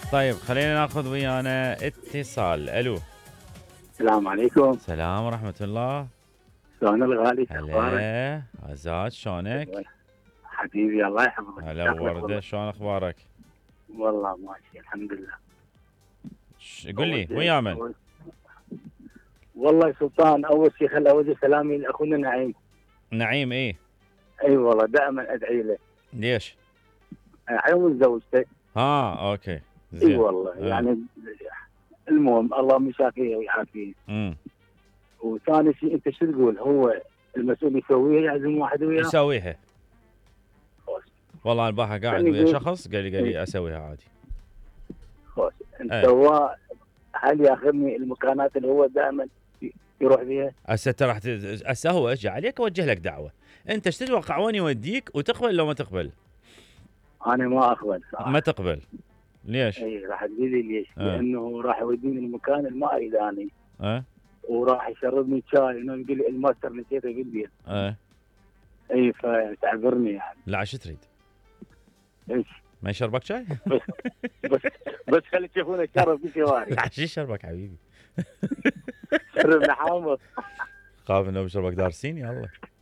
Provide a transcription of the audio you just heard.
طيب خلينا ناخذ ويانا اتصال. الو. السلام عليكم. سلام ورحمة الله. شلون الغالي؟ اخبارك؟ هلا عزاز، شلونك؟ حبيبي الله يحفظك. هلا وردة، شلون اخبارك؟ والله ماشي الحمد لله. قل لي ويا من؟ والله يا سلطان، اول شيء خل اوجه سلامي لاخونا نعيم. نعيم ايه؟ اي والله دائما ادعي له. ليش؟ يوم زوجته. اوكي اي والله يعني المهم الله يشافيه ويعافيه. وثاني شيء انت شو تقول؟ هو المسؤول يسويها، يعزم واحد وياه يسويها. والله البارحة قاعد ويا شخص قال لي اسويها عادي. خوش انت سواه. هل ياخذني المكانات اللي هو دائما يروح فيها؟ هسه انت راح هسه هو اجى عليك اوجه لك دعوه، انت ايش تتوقع وين يوديك؟ وتقبل لو ما تقبل؟ انا ما اقبل صراحه. ما تقبل؟ ليش؟ اي راح تقول لي ليش؟ لانه راح يوديني المكان اللي ما اريد اني. وراح يشربني شاي، انه يقول لي الماستر نسيته بالبيت. اي فتعذرني يعني. لا شو تريد؟ ايش؟ ما يشربك شاي؟ بس خلي تشوفونه شرب في شوارع. شو يشربك حبيبي؟ شربنا حامض. خاف انه بيشربك دارسين. يلا